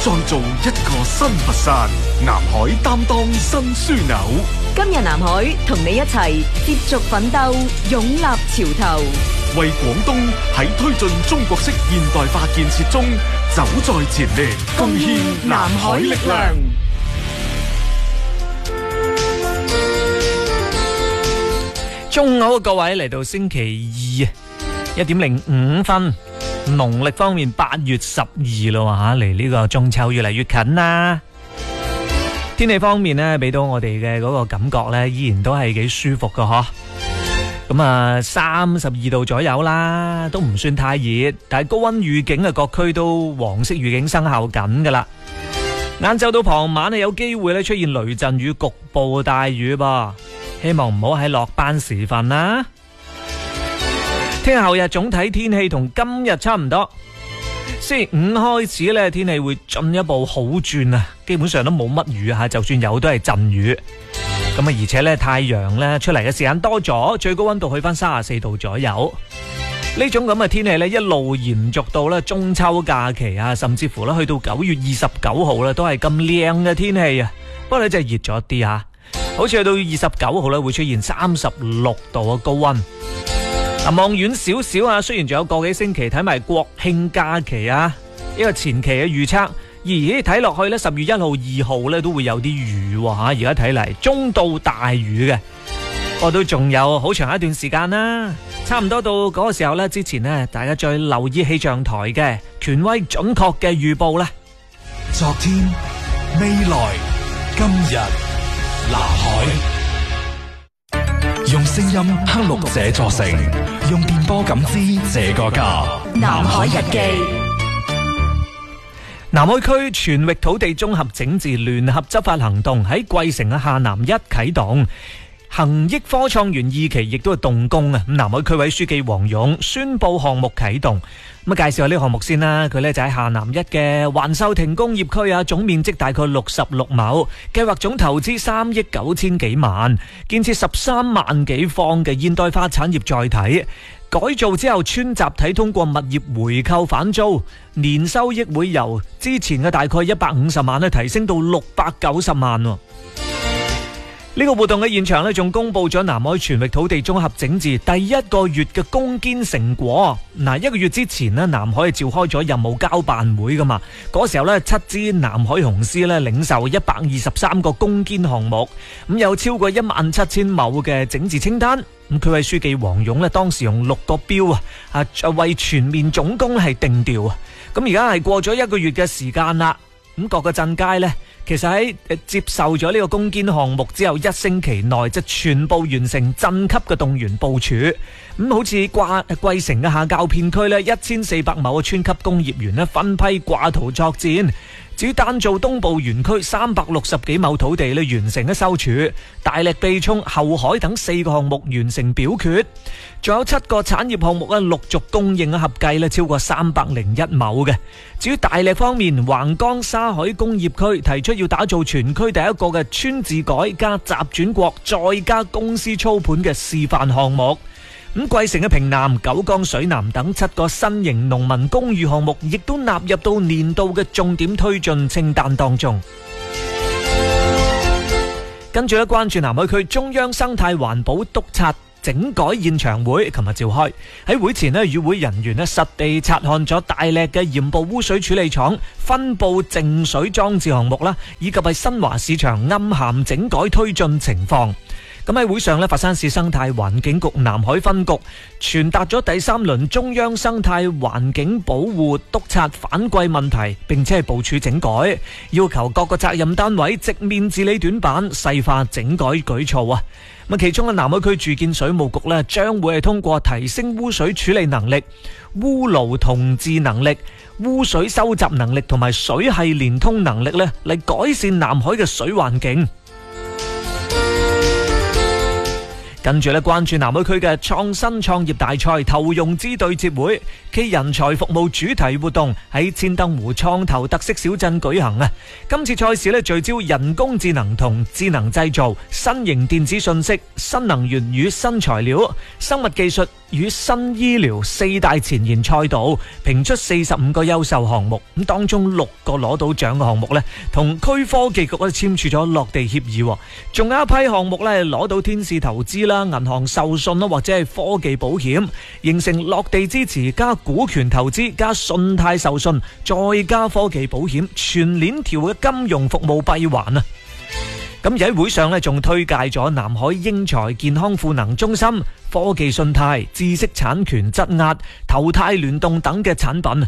再造一個新佛山，南海擔當新樞紐。 今日南海同你一齊接續奮鬥，擁立潮頭， 為廣東喺推進中國式現代化建設中走在前列，貢獻南海力量。 中午各位，嚟到星期二1:05，農曆方面8月12咯吓，離呢個中秋越嚟越近啦。天氣方面呢，俾到我哋嘅嗰個感覺呢，依然都係幾舒服噶嗬。咁啊，32度左右啦，都唔算太熱，但係高溫預警啊，各區都黃色預警生效緊噶啦。晏晝到傍晚啊，有機會咧出現雷陣雨，局部大雨噃。希望唔好喺落班時分啦。聽日後日總體天氣同今日差唔多。星期5開始咧，天氣會進一步好轉啊，基本上都冇乜雨吓，就算有都係陣雨。咁啊，而且咧太陽咧出嚟嘅時間多咗，最高溫度去翻34度左右。呢種咁嘅天氣咧，一路延續到咧中秋假期啊，甚至乎咧去到9月29號咧，都係咁靚嘅天氣啊。不過咧就係熱咗啲啊。好似去到29號咧，會出現36度嘅高溫。望遠少少啊，雖然仲有個幾星期，睇埋國慶假期啊，呢個前期嘅預測，睇落去咧10月1號、2號咧都會有啲雨吓，而家睇嚟中到大雨嘅，不過都仲有好長一段時間啦。差唔多到嗰個時候咧，之前呢，大家再留意氣象台嘅權威準確嘅預報啦。 昨天、未來、今日。南海用聲音刻錄這座城，用電波感知這個家。 南海日記。 南海區全域土地綜合整治聯合執法行動喺桂城嘅下南1啟動，恒益科創園2期亦都係動工啊！南海區委書記黃勇宣布項目啟動。咁介紹下呢個項目先啦，佢呢就喺下南1嘅環秀亭工業區啊，總面積大概66畝，計劃總投資3億9千幾萬，建設13萬幾方嘅現代化產業載體，改造之後村集體通過物業回購返租，年收益會由之前嘅大概150萬提升到690萬。呢個活動嘅現場仲公布咗南海全域土地綜合整治第一個月嘅攻堅成果。1個月之前呢，南海召開咗任務交辦會噶嘛，嗰時候呢，7支南海雄獅呢領授123個攻堅項目，咁有超過17000畝嘅整治清單。咁區委書記黃勇呢，當時用6個標為全面總攻係定調啊。咁而家係過咗1個月嘅時間啦，咁各個鎮街呢，其實喺接受咗呢個攻堅項目之後1星期內，即全部完成鎮級嘅動員部署。咁好似桂城嘅下滘片區呢，1400畝嘅村級工業園呢，分批掛圖作戰。至於單做東部園區360幾畝土地呢，完成咗收儲，大力避衝後海等4個項目完成表決，仲有7個產業項目呢陸續供應，合計呢超過301畝嘅。至於大力方面，橫江沙海工業區提出要打造全區第一個嘅村自改加集轉國再加公司操盤嘅示範項目。咁桂城嘅平南、九江水南等7個新型農民公寓項目，亦都納入到年度嘅重點推進清單當中。跟住咧，關注南海區中央生態環保督察整改現場會，琴日召開。喺會前咧，與會人員咧實地察看咗大瀝嘅鹽步污水處理廠分布淨水裝置項目啦，以及係新華市場暗鹹整改推進情況。咁喺會上咧，佛山市生態環境局南海分局傳達咗第3輪中央生態環境保護督察反饋問題，並且係部署整改，要求各個責任單位直面治理短板，細化整改舉措啊！咁其中嘅南海區住建水務局咧，將會係通過提升污水處理能力、污籙同治能力、污水收集能力同埋水系連通能力咧，嚟改善南海嘅水環境。 跟住咧，關注南海區嘅創新創業大賽投融資對接會暨人才服務主題活動喺千燈湖創投特色小鎮舉行啊！今次賽事咧聚焦人工智能同智能製造、新型電子信息、新能源與新材料、生物技術與新醫療4大前沿賽道，評出45個優秀項目。咁當中6個攞到獎嘅項目咧，同區科技局咧簽署咗落地協議，仲有一批項目咧攞到天使投資啦、銀行授信啦，或者係科技保險，形成落地支持加股權投資加信貸授信再加科技保險全鏈條嘅金融服務閉環啊！咁而喺會上咧，仲推介咗南海英才健康賦能中心、科技信貸、知識產權質押、投貸聯動等嘅產品。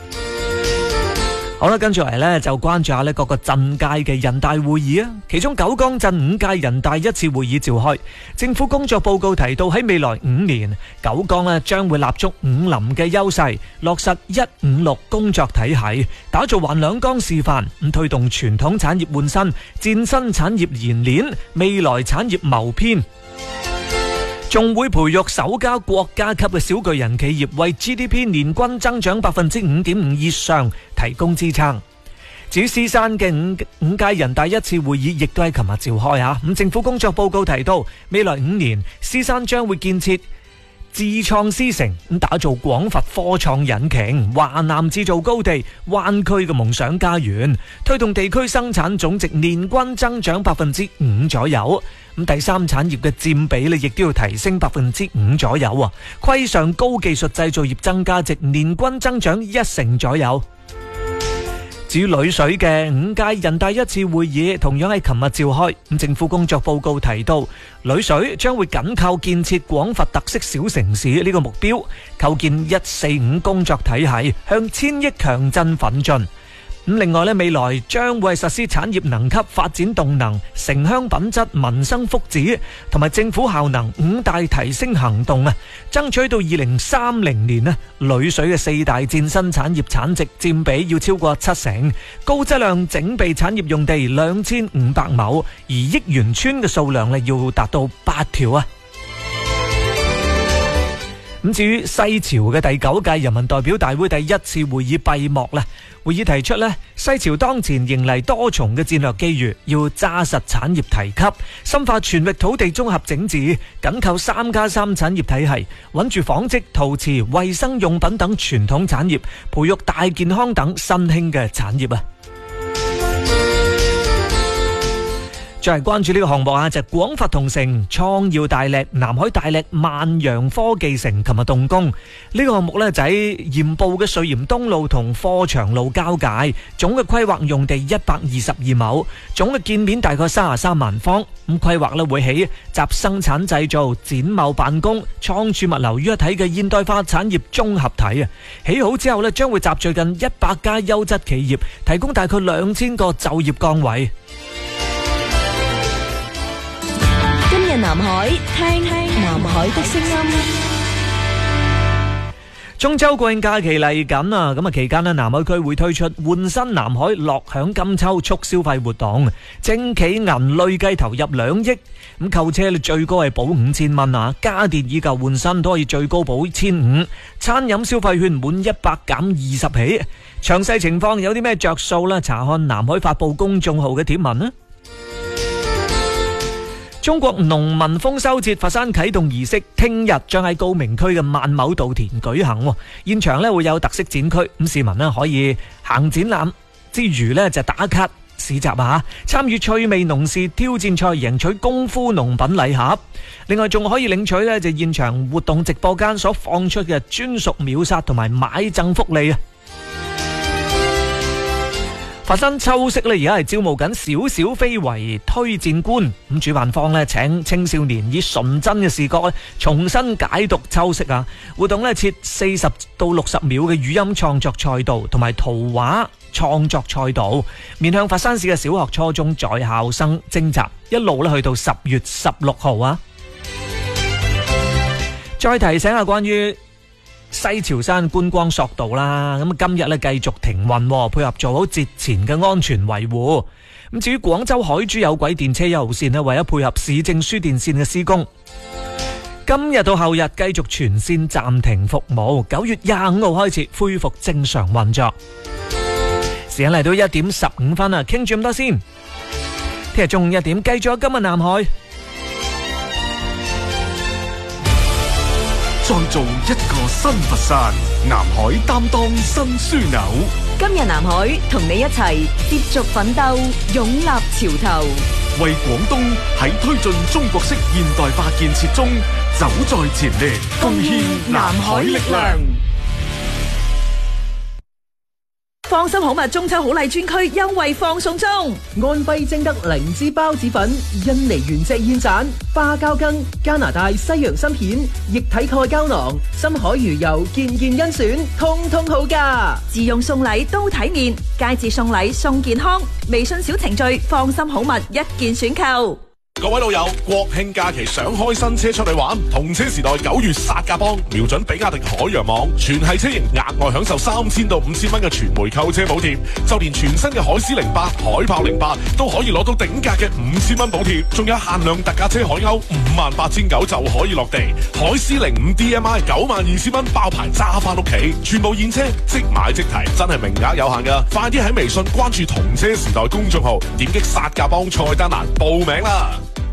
好啦，跟住嚟咧就關注下咧各個鎮界嘅人大會議啊。其中九江鎮5屆人大一次會議召開，政府工作報告提到喺未來5年，九江咧將會立足5林嘅優勢，落實156工作體系，打造環兩江示範，咁推動傳統產業換新，嶄新產業延鏈，未來產業謀編。仲會培育首家國家級嘅小巨人企業，為 GDP 年均增長5.5%以上提供支撐。至於獅山嘅五屆人大一次會議，亦都喺琴日召開嚇。咁政府工作報告提到，未來5年獅山將會建設智創獅城，咁打造廣佛科創引擎、華南製造高地、灣區嘅夢想家園，推動地區生產總值年均增長5%左右。咁第三產業嘅佔比咧，亦都要提升5%左右啊！規上高技術製造業增加值年均增長1%左右。至於女水嘅5屆人大一次會議，同樣喺琴日召開。咁政府工作報告提到，女水將會緊靠建設廣佛特色小城市呢個目標，構建145工作體系，向1000億強鎮奮進。咁另外咧，未來將會實施產業能級發展動能、城鄉品質、民生福祉同埋政府效能5大提升行動啊，爭取到2030年咧，女水嘅4大戰新產業產值佔比要超過70%，高質量整備產業用地2500畝，而億元村嘅數量咧要達到8條啊！咁至於西潮嘅第9屆人民代表大會第1次會議閉幕咧，會議提出咧，西潮當前迎嚟多重嘅戰略機遇，要揸實產業提級，深化全域土地綜合整治，緊扣3+3產業體系，穩住紡織、陶瓷、衛生用品等傳統產業，培育大健康等新興嘅產業啊！再嚟關注呢個項目啊，就係廣佛同城創耀大瀝南海大瀝萬洋科技城，琴日動工。呢個項目咧就喺鹽步嘅瑞鹽東路同貨場路交界，總嘅規劃用地122畝，總嘅建面大概33萬方。咁規劃咧會起集生產製造、展貿辦公、倉儲物流於一體嘅現代化產業綜合體啊！起好之後咧，將會集聚近100家優質企業，提供大概2000個就業崗位。 南海聽南海的聲音。 中秋國慶假期嚟緊啊！咁期間咧，南海區會推出換新南海樂享金秋促消費活動，正企銀累計投入2億，咁購車你最高係保5000蚊啊！家電以舊換新都可以最高保1500，餐飲消費券滿100減20起。詳細情況有啲咩着數呢？查看南海發布公眾號嘅貼文啦。中國農民豐收節佛山啟動儀式聽日將喺高明區嘅萬畝稻田舉行，現場咧會有特色展區，咁市民咧可以行展覽之餘咧就打卡市集啊，參與趣味農事挑戰賽，贏取功夫農品禮盒。另外仲可以領取咧就現場活動直播間所放出嘅專屬秒殺同埋買贈福利啊！佛山秋色咧，而家係招募緊小小非為推薦官，咁主辦方咧請青少年以純真嘅視覺咧重新解讀秋色啊！活動咧設40到60秒嘅語音創作賽道同埋圖畫創作賽道，面向佛山市嘅小學、初中在校生徵集，一路咧去到10月16號啊！再提醒下關於西樵山觀光索道啦，咁今日咧繼續停運，配合做好節前嘅安全維護。咁至於廣州海珠有軌電車1號線咧，為咗配合市政輸電線嘅施工，今日到後日繼續全線暫停服務，9月25號開始恢復正常運作。時間嚟到1點15分啦，傾住咁多先。聽日中午1點繼續有今日南海。 再做一個新佛山，南海擔當新樞紐。 今日南海同你一齊接續奮鬥，勇立潮頭， 為廣東喺推進中國式現代化建設中走在前列，貢獻南海力量。 放心好物中秋好禮專區優惠放送中，安徽精德靈芝孢子粉、印尼原隻燕盞、花膠羹、加拿大西洋參片、液體鈣膠囊、深海魚油，件件甄選，通通好價。自用送禮都體面，佳節送禮送健康。微信小程序放心好物一鍵選購。 各位老友，國慶假期想開新車出去玩，同車時代9月殺價幫，瞄準比亞迪海洋網，全系車型額外享受3000到5000蚊嘅全枚購車補貼，就連全新嘅海獅08、海豹08都可以攞到頂格嘅5000蚊補貼，仲有限量特價車海鷗58900就可以落地，海獅05 DMI 92000蚊包牌揸翻屋企，全部現車即買即提，真係名額有限噶，快啲喺微信關注同車時代公眾號，點擊殺價幫菜單欄報名啦！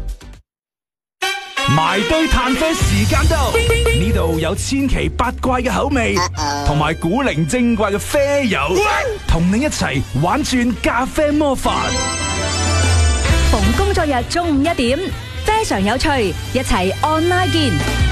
埋堆嘆啡時間到，呢度有千奇百怪嘅口味，同埋古靈精怪嘅啡友，同你一齊玩轉咖啡魔法。 逢工作日中午1點，非常有趣，一齊 online 見。